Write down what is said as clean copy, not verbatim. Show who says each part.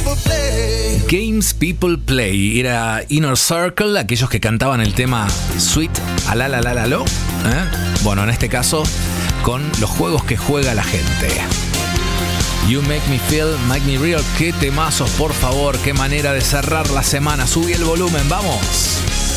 Speaker 1: Games People Play. Era Inner Circle, aquellos que cantaban el tema Sweet Alalalalo. Bueno, en este caso, con los juegos que juega la gente. You Make Me Feel, Make Me Real. Qué temazos, por favor. Qué manera de cerrar la semana. Subí el volumen, vamos.